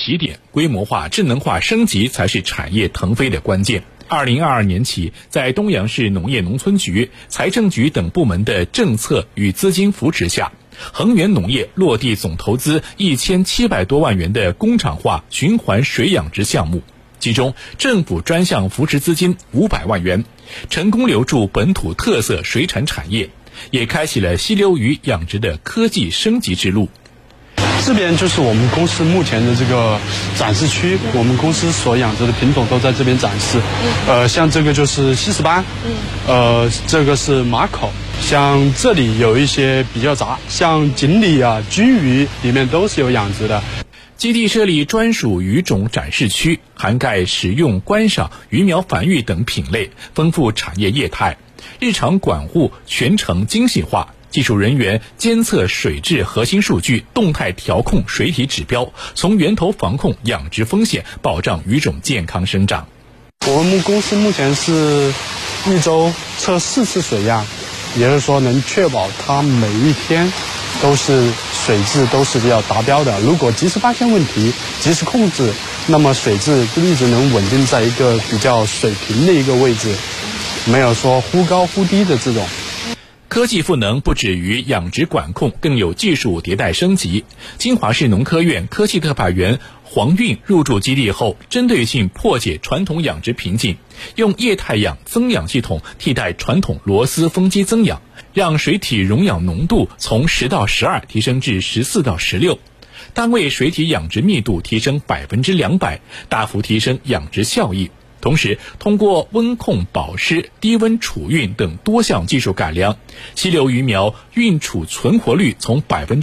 起点，规模化、智能化升级才是产业腾飞的关键。2022年起，在东阳市农业农村局、财政局等部门的政策与资金扶持下，恒源农业落地总投资1700多万元的工厂化循环水养殖项目，其中政府专项扶持资金500万元，成功留住本土特色水产产业，也开启了溪流鱼养殖的科技升级之路。 这边就是我们公司目前的这个展示区，我们公司所养殖的品种都在这边展示。像这个就是西施斑，这个是马口，像这里有一些比较杂，像锦鲤啊、鲫鱼里面都是有养殖的。 基地设立专属鱼种展示区，涵盖食用、观赏、鱼苗繁育等品类，丰富产业业态，日常管护全程精细化。技术人员监测水质核心数据，动态调控水体指标，从源头防控养殖风险，保障鱼种健康生长。 我们公司目前是1周测4次水样，也就是说能确保它每一天都是水质都是要达标的。如果及时发现问题，及时控制，那么水质就一直能稳定在一个比较水平的一个位置，没有说忽高忽低的这种。 科技赋能不止于养殖管控，更有技术迭代升级。金华市农科院科技特派员黄运入驻基地后，针对性破解传统养殖瓶颈，用液态氧增氧系统替代传统螺丝封基增氧，让水体溶氧浓度从10到12提升至14到16，单位水体养殖密度提升200%，大幅提升养殖效益。同时，通过温控保湿、低温储运等多项技术改良，溪流鱼苗运储存活率从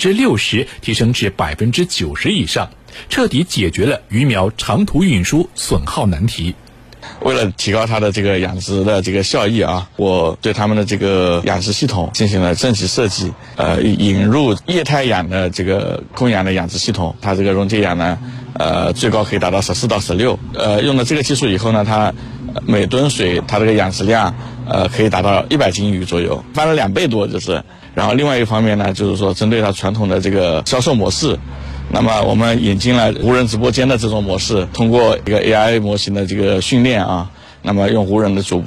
60%提升至90%以上，彻底解决了鱼苗长途运输损耗难题。 为了提高它的这个养殖的这个效益啊，我对他们的这个养殖系统进行了升级设计，引入液态氧的这个供氧的养殖系统，它这个溶解氧呢，最高可以达到14到16，用了这个技术以后呢，它每吨水它这个养殖量可以达到100斤鱼左右，翻了2倍多就是。然后另外一方面呢，就是说针对它传统的这个销售模式，那么我们引进了无人直播间的这种模式，通过一个 AI 模型的这个训练啊，那么用无人的主播